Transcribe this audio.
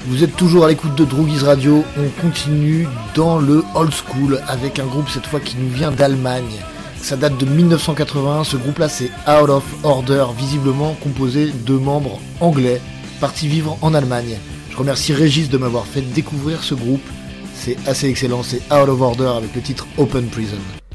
Vous êtes toujours à l'écoute de Droogies Radio, on continue dans le old school avec un groupe cette fois qui nous vient d'Allemagne. Ça date de 1981, ce groupe-là c'est Out of Order, visiblement composé de membres anglais, partis vivre en Allemagne. Je remercie Régis de m'avoir fait découvrir ce groupe, c'est assez excellent, c'est Out of Order avec le titre Open Prison.